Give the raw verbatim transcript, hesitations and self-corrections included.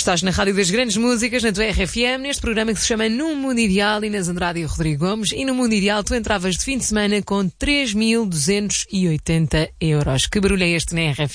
Estás na Rádio das Grandes Músicas, na tua R F M, neste programa que se chama No Mundo Ideal, Inês Andrade e Rodrigo Gomes. E no Mundo Ideal tu entravas de fim de semana com três mil duzentos e oitenta euros. Que barulho é este na R F M?